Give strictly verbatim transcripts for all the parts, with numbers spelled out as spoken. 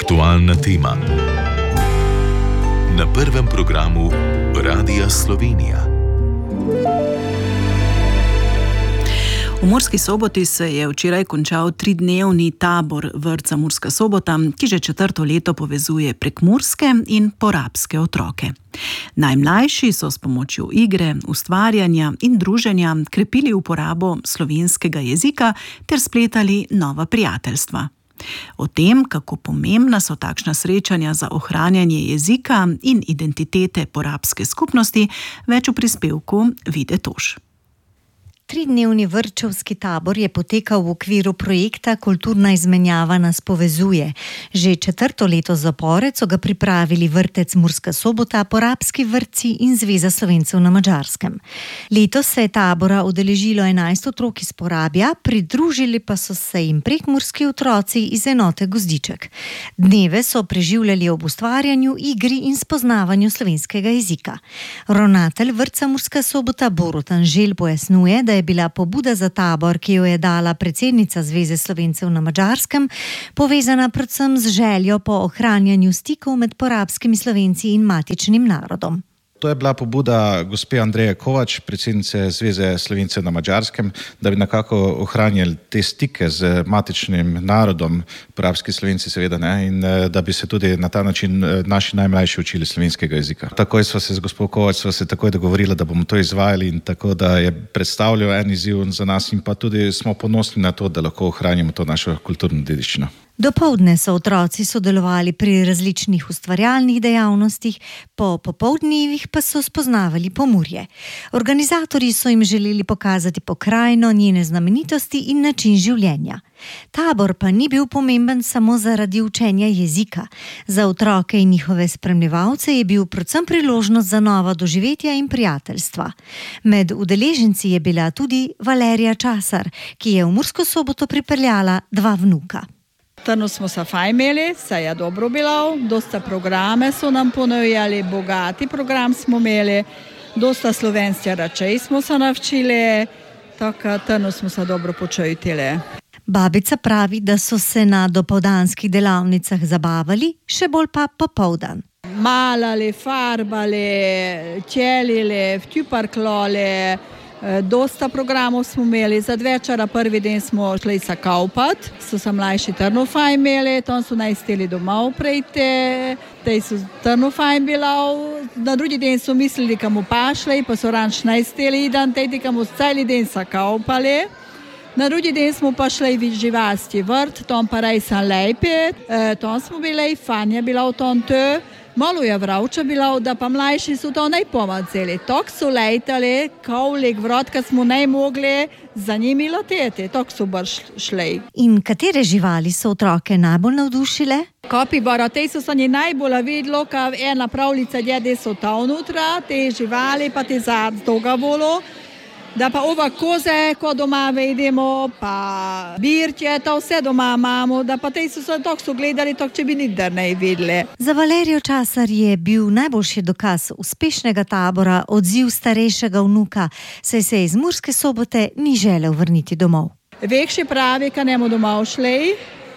Aktualna tema na prvem programu Radia Slovenija. V Murski Soboti se je včeraj končal tridnevni tabor vrtca Murska Sobota, ki že četrto leto povezuje prekmurske in porabske otroke. Najmlajši so s pomočjo igre, ustvarjanja in druženja krepili uporabo slovenskega jezika ter spletali nova prijateljstva. O tem, kako pomembna so takšna srečanja za ohranjanje jezika in identitete porabske skupnosti, več v prispevku Vide Toš. Tridnevni vrtčevski tabor je potekal v okviru projekta Kulturna izmenjava nas povezuje. Že četrto leto zapored so ga pripravili vrtec Murska Sobota, porabski vrtci in Zveza Slovencev na Madžarskem. Letos se je tabora udeležilo enajst otrok iz Porabja, pridružili pa so se jim prekmurski otroci iz enote Gozdiček. Dneve so preživljali ob ustvarjanju, igri in spoznavanju slovenskega jezika. Ravnatelj vrtca Murska Sobota Borut Anžel pojasnjuje, da je bila pobuda za tabor, ki jo je dala predsednica Zveze Slovencev na Madžarskem, povezana predvsem z željo po ohranjanju stikov med porabskimi Slovenci in matičnim narodom. To je bila pobuda gospe Andreje Kovač, predsednice Zveze Slovencev na Madžarskem, da bi nekako ohranjali te stike z matičnim narodom, porabski Slovenci seveda ne, in da bi se tudi na ta način naši najmlajši učili slovenskega jezika. Takoj sva se z gospod Kovač sva se takoj dogovorila, da bomo to izvajali, in tako da je predstavljal en izziv za nas in pa tudi smo ponosni na to, da lahko ohranjamo to našo kulturno dediščino. Dopoldne so otroci sodelovali pri različnih ustvarjalnih dejavnostih, po popoldnevih pa so spoznavali Pomurje. Organizatorji so jim želeli pokazati pokrajino, njene znamenitosti in način življenja. Tabor pa ni bil pomemben samo zaradi učenja jezika. Za otroke in njihove spremljevalce je bil predvsem priložnost za nova doživetja in prijateljstva. Med udeleženci je bila tudi Valerija Časar, ki je v Mursko Soboto pripeljala dva vnuka. Trno smo se fajn imeli, se je dobro bilo, dosta programe so nam ponujali, bogati program smo imeli, dosta slovenskih rečej smo se navčili, tako trno smo se dobro počutili. Babica pravi, da so se na dopoldanskih delavnicah zabavali, še bolj pa popoldan. Malali, farbali, ćelili, vtjuparkloli, dosta programov smo imeli. Za večera prvi dan smo šli se kaupat, so se mlajši trno fajn imeli, tam so najsteli domov prejti, tej so trno fajn bilo. Na drugi dan so mislili, kamo pašli, pa so ranč najsteli dan, tej kamo celi dan se kaupali. Na drugi dan smo pa šli v živasti vrt, tam pa rej sam lepi, tam smo bili, fajn je bila v tom tu. Malo je vravča bilo, da pa mlajši so to najpomaceli. Tok so lejtali, kovlik vrat, kad smo ne mogli za njimi leteti. Tok so brž šli. In katere živali so otroke najbolj navdušile? Kapibara, te so se nje najbolj videlo, kad ena pravljica djede so ta unutra, te živali pa te zad toga volo. Da pa ova koze, ko doma vidimo, pa birtje, to vse doma imamo, da pa te so se tako so gledali, tako če bi nikdar ne videli. Za Valerijo Časar je bil najboljši dokaz uspešnega tabora odziv starejšega vnuka, saj se iz Murske Sobote ni želel vrniti domov. Vekši pravi, ka nemo domov šli,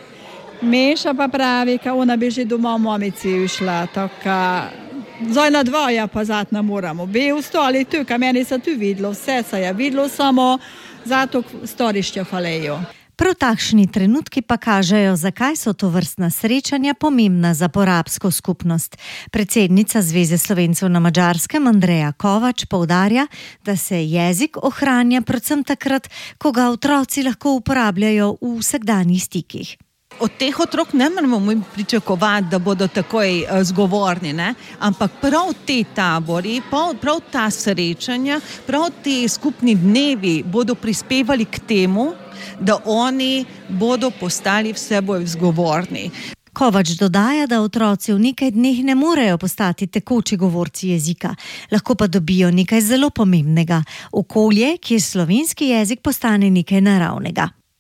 Meša pa pravi, ka ona bi že domov mamici ušla, tako zdaj na dvoja pa zatna moramo. Bi ustali tu, ka meni se tu videlo, vse se je videlo, samo zato storišče falejo. Prav takšni trenutki pa kažejo, zakaj so to vrstna srečanja pomembna za porabsko skupnost. Predsednica Zveze Slovencev na Madžarskem Andreja Kovač poudarja, da se jezik ohranja predvsem takrat, ko ga otroci lahko uporabljajo v vsakdanjih stikih. Od teh otrok ne moramo pričakovati, da bodo takoj zgovorni, ne? Ampak prav te tabori, prav ta srečanja, prav te skupni dnevi bodo prispevali k temu, da oni bodo postali vse bolj zgovorni. Kovač dodaja, da otroci v nekaj dneh ne morejo postati tekoči govorci jezika, lahko pa dobijo nekaj zelo pomembnega, okolje, kjer slovenski jezik postane nekaj naravnega.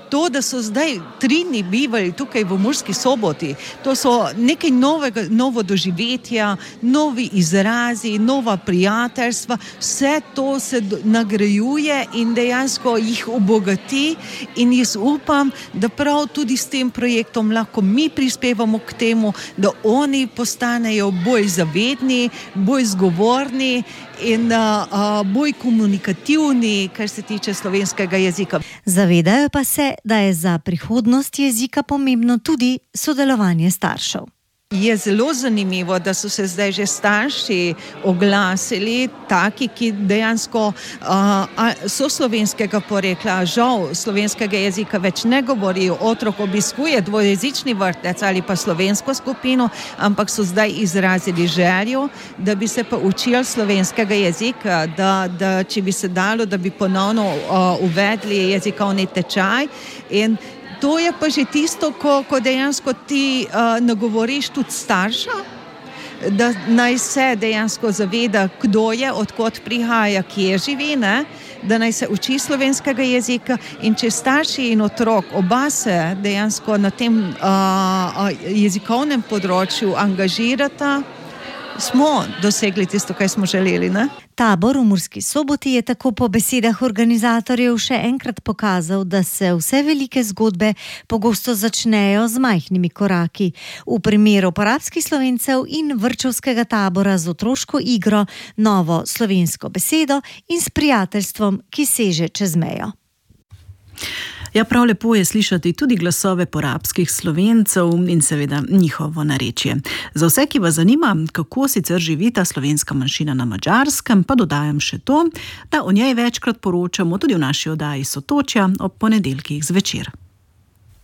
To, da so zdaj tri dni bivali tukaj v Murski Soboti, to so nekaj novega, novo doživetja, novi izrazi, nova prijateljstva, vse to se nagrajuje in dejansko jih obogati in jaz upam, da prav tudi s tem projektom lahko mi prispevamo k temu, da oni postanejo bolj zavedni, bolj zgovorni in uh, uh, bolj komunikativni, kar se tiče slovenskega jezika. Zavedajo pa se, da je za prihodnost jezika pomembno tudi sodelovanje staršev. Je zelo zanimivo, da so se zdaj že starši oglasili, taki, ki dejansko uh, so slovenskega porekla, žal slovenskega jezika več ne govorijo, otrok obiskuje dvojezični vrtec ali pa slovensko skupino, ampak so zdaj izrazili željo, da bi se pa učili slovenskega jezika, da, da če bi se dalo, da bi ponovno uh, uvedli jezikovni tečaj. In to je pa že tisto, ko, ko dejansko ti uh, nagovoriš tudi starša, da naj se dejansko zaveda, kdo je, odkot prihaja, kje živi, ne? Da naj se uči slovenskega jezika in če starši in otrok oba se dejansko na tem uh, jezikovnem področju angažirata, smo dosegli tisto, kaj smo želeli, ne? Tabor v Murski Soboti je tako po besedah organizatorjev še enkrat pokazal, da se vse velike zgodbe pogosto začnejo z majhnimi koraki. V primeru porabskih Slovencev in vrtčevskega tabora z otroško igro, novo slovensko besedo in s prijateljstvom, ki seže čez mejo. Ja, prav lepo je slišati tudi glasove porabskih Slovencev in seveda njihovo narečje. Za vse, ki vas zanima, kako sicer živi ta slovenska manjšina na Madžarskem, pa dodajam še to, da o njej večkrat poročamo tudi v naši oddaji Sotočja ob ponedeljkih zvečer.